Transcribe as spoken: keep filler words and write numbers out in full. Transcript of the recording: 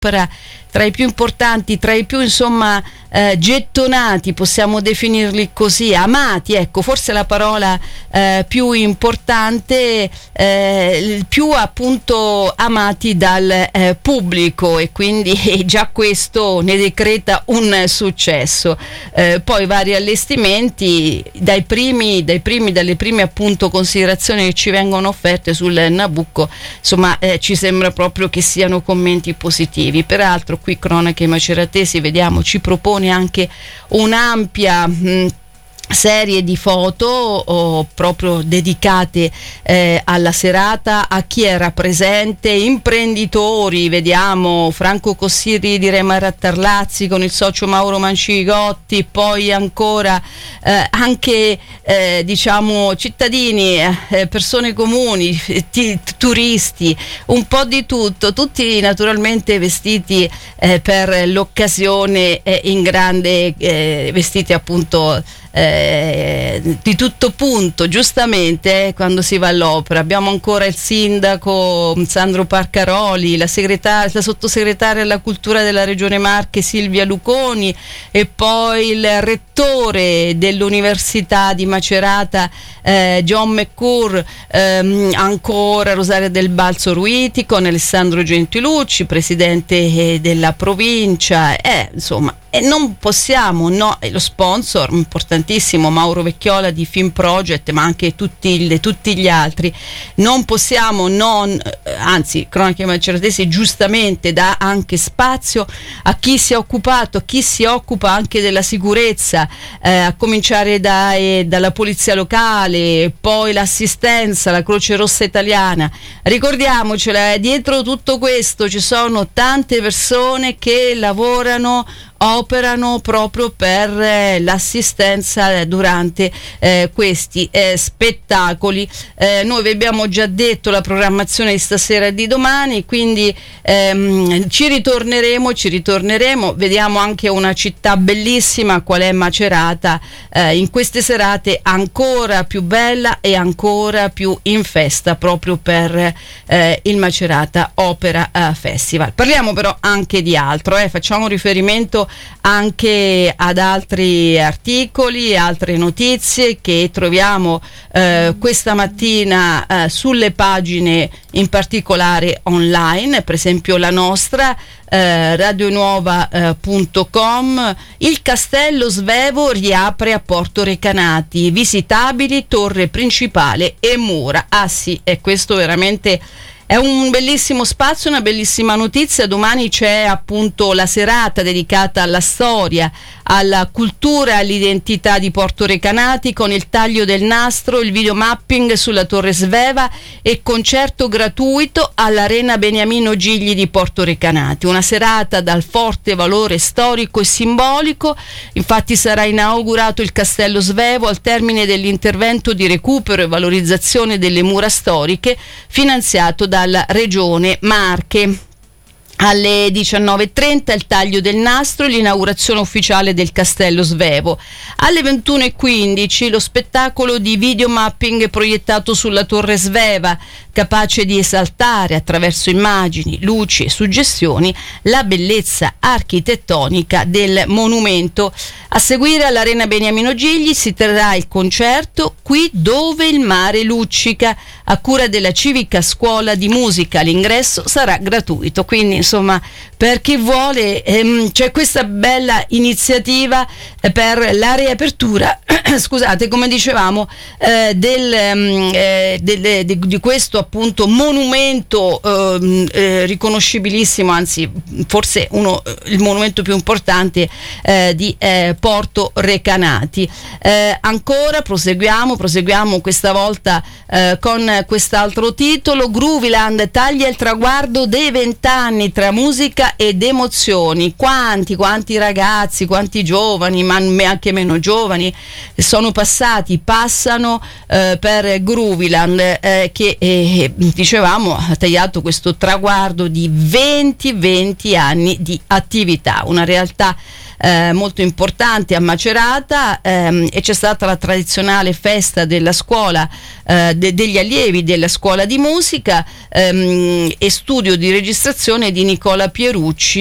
opera tra i più importanti, tra i più insomma eh, gettonati, possiamo definirli così, amati, ecco, forse la parola eh, più importante, eh, più appunto amati dal eh, pubblico, e quindi eh, già questo ne decreta un successo. Eh, poi vari allestimenti dai primi, dai primi, dalle prime appunto considerazioni che ci vengono offerte sul Nabucco, insomma eh, ci sembra proprio che siano commenti positivi. Peraltro qui Cronache Maceratesi, vediamo, ci propone anche un'ampia mh, serie di foto oh, proprio dedicate eh, alla serata, a chi era presente, imprenditori, vediamo Franco Cossiri di Re Marattarlazzi con il socio Mauro Mancigotti, poi ancora eh, anche eh, diciamo cittadini, eh, persone comuni, t- turisti, un po' di tutto, tutti naturalmente vestiti eh, per l'occasione, eh, in grande, eh, vestiti appunto Eh, di tutto punto, giustamente eh, quando si va all'opera. Abbiamo ancora il sindaco Sandro Parcaroli, la, segretaria, la sottosegretaria alla cultura della regione Marche Silvia Luconi, e poi il rettore dell'università di Macerata eh, John McCour, ehm, ancora Rosaria del Balzo Ruiti con Alessandro Gentilucci, presidente eh, della provincia, eh, insomma. E non possiamo, no, e lo sponsor importantissimo Mauro Vecchiola di Film Project, ma anche tutti, le, tutti gli altri, non possiamo non, anzi Cronache Maceratesi giustamente dà anche spazio a chi si è occupato, a chi si occupa anche della sicurezza, eh, a cominciare da, eh, dalla polizia locale, poi l'assistenza, la Croce Rossa Italiana. Ricordiamocela, eh, dietro tutto questo ci sono tante persone che lavorano, operano proprio per eh, l'assistenza durante eh, questi eh, spettacoli. Eh, noi vi abbiamo già detto la programmazione di stasera e di domani, quindi ehm, ci ritorneremo, ci ritorneremo, vediamo anche una città bellissima qual è Macerata, eh, in queste serate ancora più bella e ancora più in festa proprio per eh, il Macerata Opera eh, Festival. Parliamo però anche di altro, eh, facciamo riferimento anche ad altri articoli, altre notizie che troviamo eh, questa mattina eh, sulle pagine in particolare online, per esempio la nostra eh, radionuova punto com. Il castello Svevo riapre a Porto Recanati, visitabili torre principale e mura. Ah sì, e questo veramente è un bellissimo spazio, una bellissima notizia. Domani c'è appunto la serata dedicata alla storia, alla cultura e all'identità di Porto Recanati, con il taglio del nastro, il videomapping sulla Torre Sveva e concerto gratuito all'Arena Beniamino Gigli di Porto Recanati. Una serata dal forte valore storico e simbolico. Infatti sarà inaugurato il Castello Svevo al termine dell'intervento di recupero e valorizzazione delle mura storiche finanziato da dalla Regione Marche. Alle diciannove e trenta il taglio del nastro e l'inaugurazione ufficiale del Castello Svevo. Alle ventuno e quindici lo spettacolo di videomapping proiettato sulla Torre Sveva, capace di esaltare attraverso immagini, luci e suggestioni la bellezza architettonica del monumento. A seguire all'Arena Beniamino Gigli si terrà il concerto Qui dove il mare luccica, a cura della Civica Scuola di Musica. L'ingresso sarà gratuito, quindi insomma per chi vuole ehm, c'è questa bella iniziativa eh, per la riapertura scusate, come dicevamo eh, del, eh, del, de, di questo appunto monumento eh, eh, riconoscibilissimo, anzi forse uno il monumento più importante eh, di eh, Porto Recanati. Eh, ancora proseguiamo, proseguiamo questa volta eh, con quest'altro titolo. Grooviland taglia il traguardo dei vent'anni tra musica ed emozioni. Quanti, quanti ragazzi, quanti giovani, ma anche meno giovani sono passati, passano eh, per Grooviland eh, che eh, dicevamo ha tagliato questo traguardo di venti venti anni di attività, una realtà eh, molto importante a Macerata, ehm, e c'è stata la tradizionale festa della scuola, eh, de- degli allievi della scuola di musica, ehm, e studio di registrazione di Nicola Pierucci,